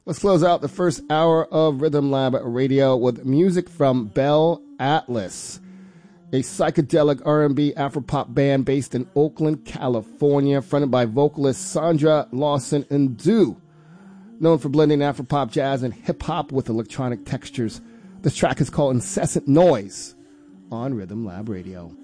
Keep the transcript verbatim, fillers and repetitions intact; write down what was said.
Let's close out the first hour of Rhythm Lab Radio with music from Bell Atlas, a psychedelic R and B Afropop band based in Oakland, California, fronted by vocalist Sandra Lawson Ndu. Known for blending Afropop, jazz, and hip-hop with electronic textures. This track is called Incessant Noise on Rhythm Lab Radio.